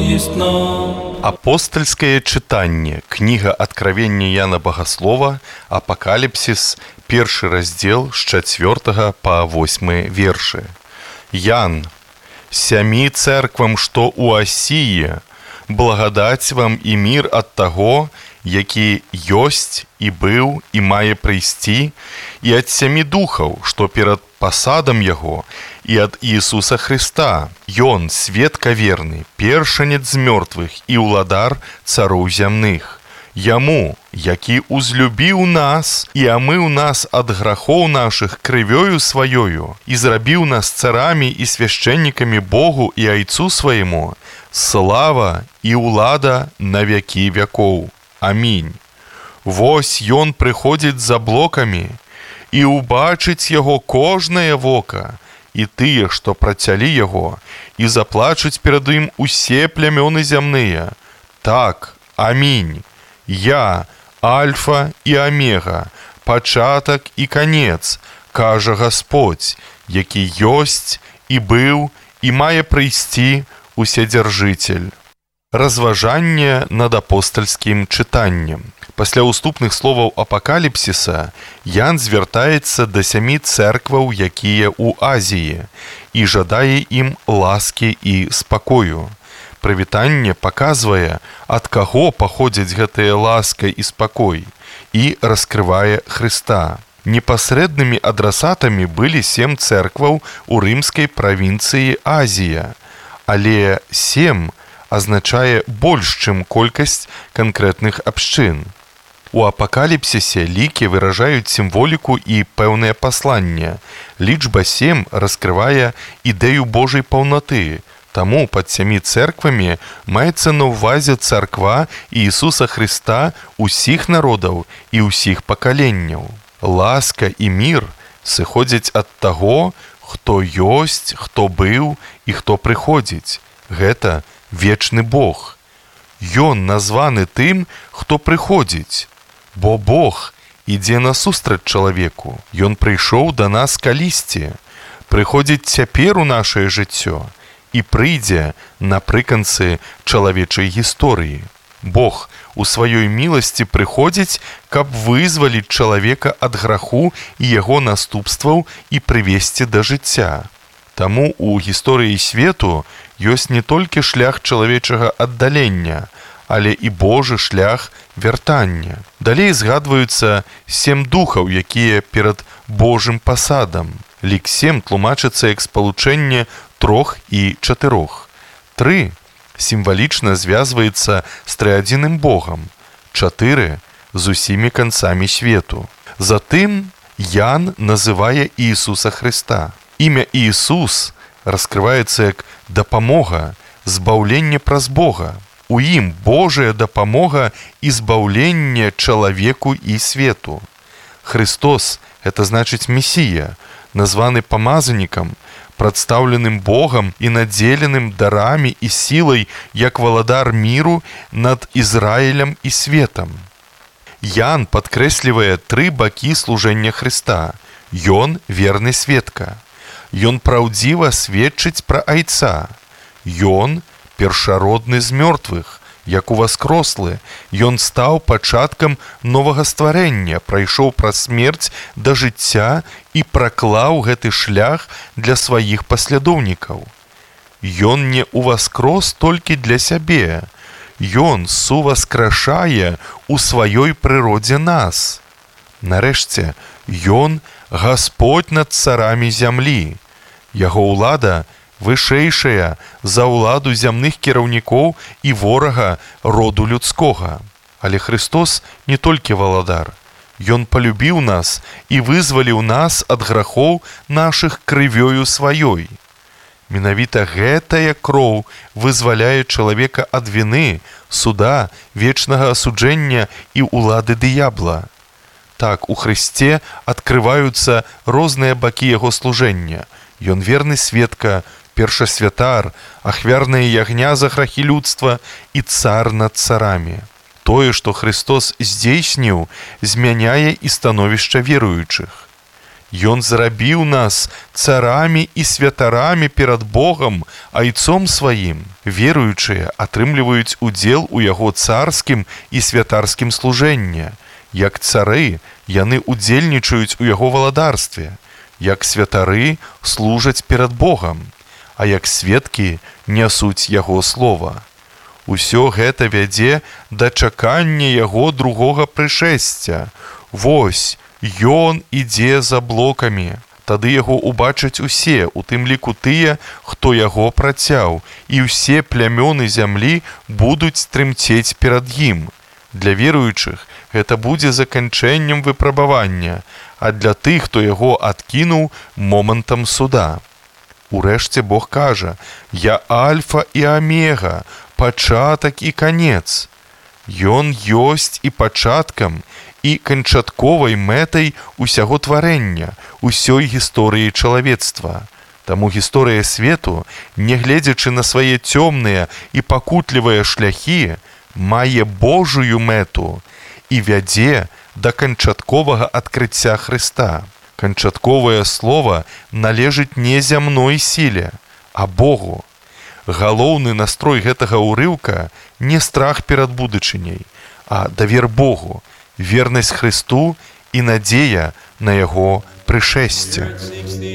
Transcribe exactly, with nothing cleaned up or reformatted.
есть нам. Апостольское читание. Книга Откровения Яна Богослова, Апокалипсис, першы раздел с четвертого по восьмы верши. Ян, сямі церквам, што у Асіі, благодать вам і мир от того, які ёсць і быў і мае прыйсці, і ад сямі духаў, што перад пасадам яго, і ад Иисуса Христа. Ён сведка верны, першанец з мёртвых і ўладар цароў зямных. Яму, які узлюбіў нас і амыў нас ад грахоў нашых крывёю сваёю і зрабіў нас царамі і свяшчэннікамі Богу і Айцу свайму, слава і ўлада на вякі вякоў. Амінь. Вось ён прыходзіць за блокамі, і ўбачыць яго кожнае вока, і тыя, што працялі яго, і заплачуць перад ім усе плямёны зямныя. Так, амінь. Я, Альфа і Омега, пачатак і канец, кажа Господь, які ёсць і быў і мае прыйсці Уседзяржыцель. Разважанне над апостольскім чытаннем. Пасля ўступных словаў апакаліпсіса Ян звяртаецца да сямі цэркваў, якія ў Азіі, і жадае ім ласкі і спакою. Прывітанне паказвае, ад каго паходзяць гэтыя ласка і спакой, і раскрывае Хрыста. Непасрэднымі адрасатамі былі сем цэркваў у рымскай правінцыі Азія, але сем азначае больш, чым колькасць канкрэтных абшчын. У апакаліпсісе лікі выражаюць сімволіку і пэўнае пасланне. Лічба сем раскрывае ідэю Божай паўнаты, таму пад сямі цэрквамі маецца на ўвазе царква Іісуса Хрыста усіх народаў і ўсіх пакаленняў. Ласка і мір сыходзяць ад таго, хто ёсць, хто быў і хто прыходзіць. Гэта вечны Бог. Ён названы тым, хто прыходзіць, бо Бог ідзе насустрач чалавеку. Ён прыйшоў да нас калісьці, прыходзіць цяпер у нашае жыццё і прыйдзе напрыканцы чалавечай гісторыі. Бог у сваёй міласці прыходзіць, каб вызваліць чалавека ад граху і яго наступстваў і прывесці да жыцця. Таму у гісторыі свету ёсць не толькі шлях чалавечага аддалення, але і Божы шлях вяртання. Далей згадваюцца сем духаў, якія перад Божым пасадам. Лік сем тлумачыцца як спалучэнне трох і чатырох. Тры сімвалічна звязваецца з трыадзіным Богам, чатыры з усімі канцамі свету. Затым Ян называе Іісуса Хрыста. Імя Іісус раскрываецца як дапамога, збаўленне праз Бога. У ім Божая дапамога і збаўленне чалавеку і свету. Христос – гэта значыць Месія, названы памазанікам, прадстаўленым Богам і надзеленым дарамі і сілай як валадар міру над Ізраілем і светам. Ян падкрэслівае тры бакі служэння Хрыста. Ён верны сведка. Ён праўдзіва сведчыць пра Айца. Ён першародны з мёртвых, як уваскрослы. Ён стаў пачаткам новага стварэння, прайшоў праз смерць да жыцця і праклаў гэты шлях для сваіх паслядоўнікаў. Ён не уваскрос толькі для сябе. Ён суваскрашае у сваёй прыродзе нас. Нарэшце, ён Гасподь над царамі зямлі. Яго ўлада вышэйшая за ўладу зямных кіраўнікоў і ворага роду людскога. Але Христос не толькі валадар. Ён палюбіў нас і вызваліў нас ад грахоў нашых крывёю сваёй. Менавіта гэтая кроў вызваляе чалавека ад віны, суда, вечнага асуджэння і ўлады дыябла. Так, у Хрысце адкрываюцца розныя бакі яго служэння. Ён верны сведка, першасвятар, ахвярная ягня за грахі людства і цар над царамі. Тое, што Христос здзейсніў, змяняе і становішча веруючых. Ён зрабіў нас царамі і святарамі перад Богам, айцом сваім. Веруючыя атрымліваюць удзел у яго царскім і святарскім служэнні. Як цары, яны удзельнічаюць у яго валадарстве. Як святары служаць перад Богам, а як сведкі нясуць яго слова. Усё гэта вядзе да чакання яго другога прышэсця. Вось, ён ідзе за блокамі. Тады яго убачаць усе, у тым ліку тыя, хто яго працяў, і ўсе плямёны зямлі будуць трымцець перад ім. Для веруючых гэта будзе заканчэннем выпрабавання, а для тых, хто яго адкінуў, момантам суда. Урэшце Бог кажа: «Я альфа і омега, пачатак і канец». Ён ёсць і пачаткам, і канчатковай мэтай усяго тварэння, усёй гісторыі чалавецтва. Таму гісторыя свету, нягледзячы на свае цёмныя і пакутлівыя шляхі, мае Божую мэту і вядзе да канчатковага адкрыцця Хрыста. Канчатковае слова належыць не зямной сіле, а Богу. Галоўны настрой гэтага ўрыўка не страх перад будучыняй, а давер Богу, вернасць Хрысту і надзея на яго прышэсце.